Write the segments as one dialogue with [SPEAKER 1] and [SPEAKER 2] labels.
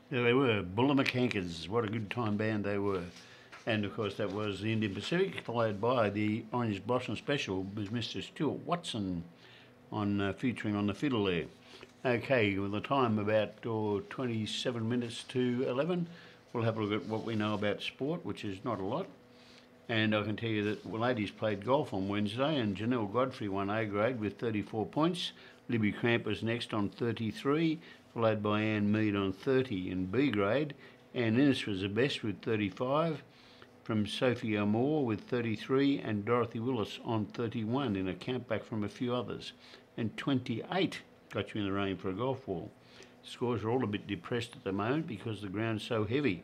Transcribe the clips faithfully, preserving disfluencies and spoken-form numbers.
[SPEAKER 1] There they were, Bullamacankers. What a good time band they were. And of course, that was the Indian Pacific, followed by the Orange Blossom Special with Mister Stuart Watson on uh, featuring on the fiddle there. Okay, with the time about oh, twenty-seven minutes to eleven, we'll have a look at what we know about sport, which is not a lot. And I can tell you that the ladies played golf on Wednesday, and Janelle Godfrey won A grade with thirty-four points. Libby Cramp was next on thirty-three, followed by Anne Mead on thirty in B grade. Anne Innes was the best with thirty-five, from Sophie Moore with thirty-three, and Dorothy Willis on thirty-one in a countback from a few others. And twenty-eight got you in the rain for a golf ball. Scores are all a bit depressed at the moment because the ground's so heavy.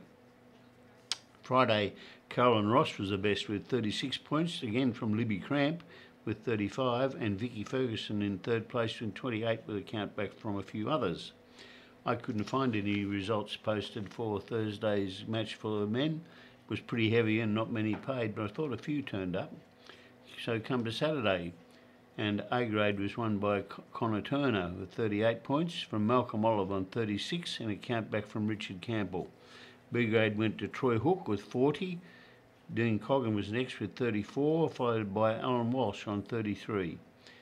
[SPEAKER 1] Friday, Carolyn Ross was the best with thirty-six points, again from Libby Cramp with thirty-five, and Vicky Ferguson in third place with twenty-eight with a countback from a few others. I couldn't find any results posted for Thursday's match for the men. It was pretty heavy and not many paid, but I thought a few turned up. So come to Saturday, and A grade was won by Connor Turner with thirty-eight points, from Malcolm Olive on thirty-six, and a countback from Richard Campbell. B grade went to Troy Hook with forty. Dean Coggan was next with thirty-four, followed by Alan Walsh on thirty-three.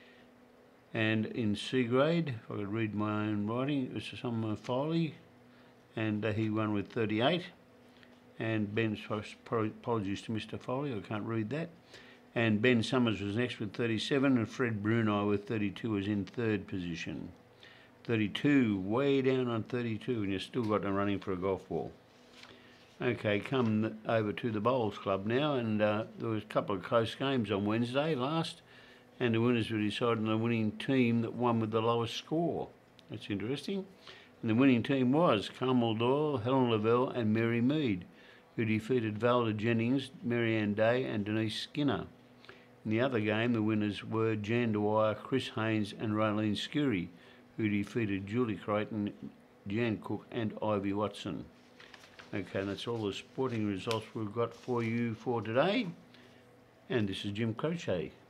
[SPEAKER 1] And in C grade, if I could read my own writing, it was Summer Foley, and uh, he won with thirty-eight. And Ben's apologies to Mister Foley, I can't read that. And Ben Summers was next with thirty-seven, and Fred Brunei with thirty-two was in third position. thirty-two, way down on thirty-two, and you've still got them running for a golf ball. Okay, come over to the Bowls Club now, and uh, there was a couple of close games on Wednesday last, and the winners were decided on the winning team that won with the lowest score. That's interesting. And the winning team was Carmel Doyle, Helen Lavelle and Mary Mead, who defeated Valda Jennings, Marianne Day and Denise Skinner. In the other game, the winners were Jan Dwyer, Chris Haynes and Raylene Skiri, who defeated Julie Creighton, Jan Cook and Ivy Watson. Okay, and that's all the sporting results we've got for you for today. And this is Jim Crochet.